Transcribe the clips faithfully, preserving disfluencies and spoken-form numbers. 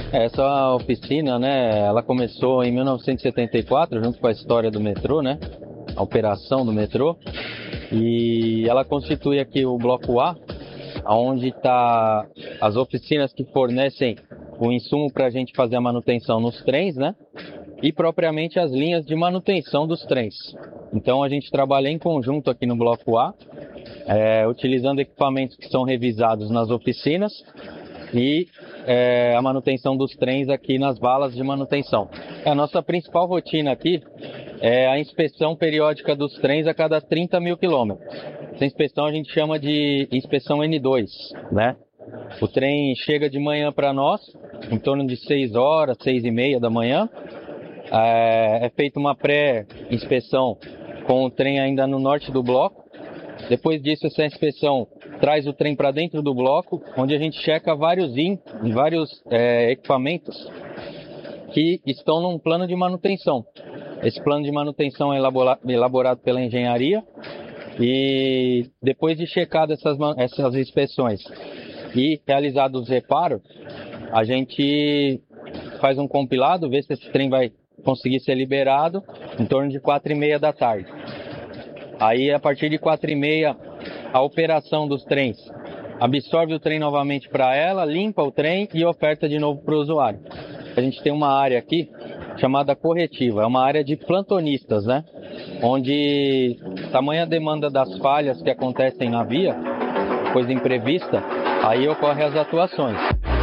Essa oficina, né, ela começou em mil novecentos e setenta e quatro, junto com a história do metrô, né, a operação do metrô, e ela constitui aqui o bloco A, onde está as oficinas que fornecem o insumo para a gente fazer a manutenção nos trens, né, e propriamente as linhas de manutenção dos trens. Então a gente trabalha em conjunto aqui no bloco A, é, utilizando equipamentos que são revisados nas oficinas e é, a manutenção dos trens aqui nas valas de manutenção. A nossa principal rotina aqui é a inspeção periódica dos trens a cada trinta mil quilômetros. Essa inspeção a gente chama de inspeção N dois, né? O trem chega de manhã para nós, em torno de seis horas, seis e meia da manhã. É, é feita uma pré-inspeção com o trem ainda no norte do bloco. Depois disso, essa inspeção traz o trem para dentro do bloco, onde a gente checa vários, in, vários é, equipamentos que estão num plano de manutenção. Esse plano de manutenção é elaborado pela engenharia e depois de checado essas, essas inspeções e realizados os reparos, a gente faz um compilado, vê se esse trem vai conseguir ser liberado em torno de quatro e meia da tarde. Aí, a partir de quatro e meia, a operação dos trens absorve o trem novamente para ela, limpa o trem e oferta de novo para o usuário. A gente tem uma área aqui chamada corretiva, é uma área de plantonistas, né? Onde, tamanha demanda das falhas que acontecem na via, coisa imprevista, aí ocorrem as atuações.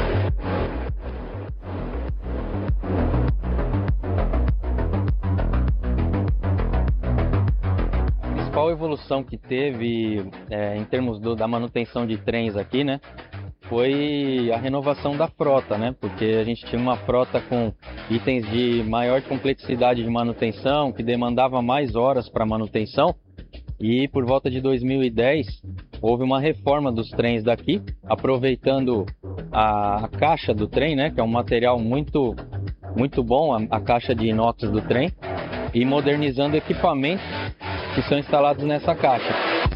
A principal evolução que teve é, em termos do, da manutenção de trens aqui, né, foi a renovação da frota, né, porque a gente tinha uma frota com itens de maior complexidade de manutenção, que demandava mais horas para manutenção, e por volta de dois mil e dez houve uma reforma dos trens daqui, aproveitando a, a caixa do trem, né, que é um material muito, muito bom, a, a caixa de inox do trem, e modernizando equipamentos que são instalados nessa caixa.